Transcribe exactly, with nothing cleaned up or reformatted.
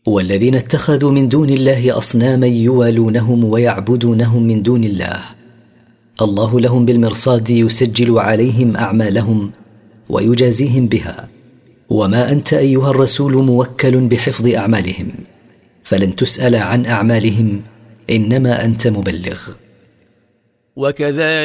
والذين اتخذوا من دون الله أصناما يوالونهم ويعبدونهم من دون الله الله لهم بالمرصاد يسجل عليهم أعمالهم ويجازيهم بها، وما أنت أيها الرسول موكل بحفظ أعمالهم، فلن تسأل عن أعمالهم، إنما أنت مبلغ. وكذلك